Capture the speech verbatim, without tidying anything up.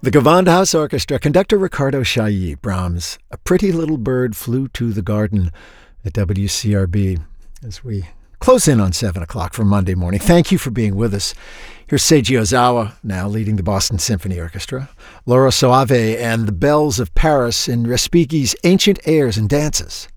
The Gewandhaus Orchestra, conductor Ricardo Chailly, Brahms, A Pretty Little Bird Flew to the Garden at W C R B as we close in on seven o'clock for Monday morning. Thank you for being with us. Here's Seiji Ozawa now leading the Boston Symphony Orchestra, Laura Soave and the Bells of Paris in Respighi's Ancient Airs and Dances.